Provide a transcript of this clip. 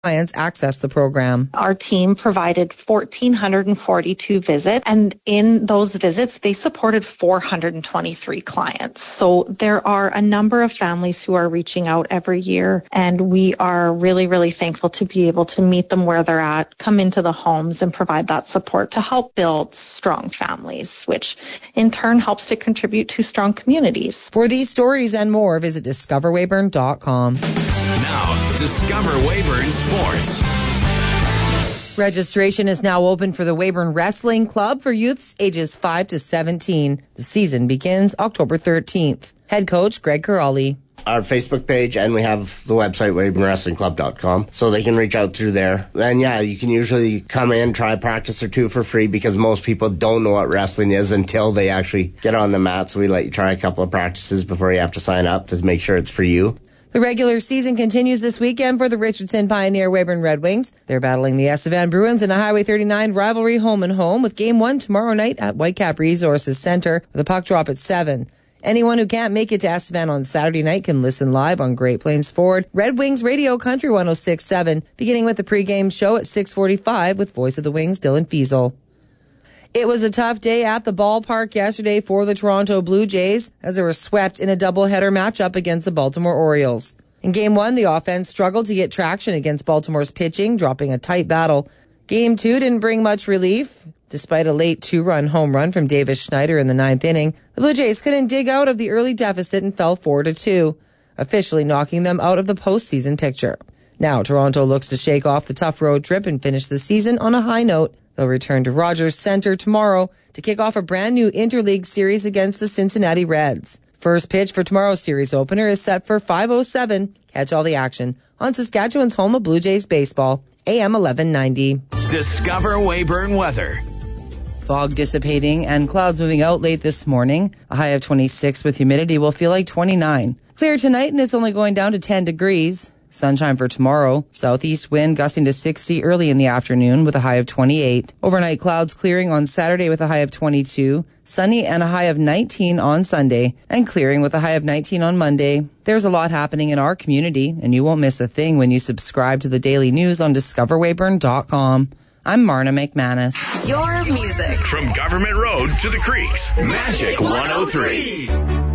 clients access the program. Our team provided 1,442 visits, and in those visits, they supported 423 clients. So there are a number of families who are reaching out every year, and we are really, really thankful to be able to meet them where they're at, come into the homes, and provide that support to help build strong families, which in turn helps to contribute to strong communities. For these stories and more, visit discoverweyburn.com. Now, Discover Weyburn Sports. Registration is now open for the Weyburn Wrestling Club for youths ages 5 to 17. The season begins October 13th. Head coach Greg Corrali. Our Facebook page, and we have the website, WeyburnWrestlingClub.com, so they can reach out through there. And yeah, you can usually come in, try a practice or two for free, because most people don't know what wrestling is until they actually get on the mat. So we let you try a couple of practices before you have to sign up to make sure it's for you. The regular season continues this weekend for the Richardson Pioneer Weyburn Red Wings. They're battling the Estevan Bruins in a Highway 39 rivalry home and home, with Game 1 tomorrow night at Whitecap Resources Center with a puck drop at 7. Anyone who can't make it to Estevan on Saturday night can listen live on Great Plains Ford Red Wings Radio Country 106.7, beginning with the pregame show at 6:45 with Voice of the Wings Dylan Fiesel. It was a tough day at the ballpark yesterday for the Toronto Blue Jays as they were swept in a doubleheader matchup against the Baltimore Orioles. In Game 1, the offense struggled to get traction against Baltimore's pitching, dropping a tight battle. Game 2 didn't bring much relief. Despite a late 2-run home run from Davis Schneider in the 9th inning, the Blue Jays couldn't dig out of the early deficit and fell 4-2, officially knocking them out of the postseason picture. Now, Toronto looks to shake off the tough road trip and finish the season on a high note. They'll return to Rogers Center tomorrow to kick off a brand new interleague series against the Cincinnati Reds. First pitch for tomorrow's series opener is set for 5:07. Catch all the action on Saskatchewan's home of Blue Jays baseball, AM 1190. Discover Weyburn weather. Fog dissipating and clouds moving out late this morning. A high of 26 with humidity will feel like 29. Clear tonight and it's only going down to 10 degrees. Sunshine for tomorrow. Southeast wind gusting to 60 early in the afternoon with a high of 28. Overnight clouds clearing on Saturday with a high of 22. Sunny and a high of 19 on Sunday. And clearing with a high of 19 on Monday. There's a lot happening in our community, and you won't miss a thing when you subscribe to the daily news on discoverweyburn.com. I'm Marna McManus. Your music. From Government Road to the Creeks. Magic 103.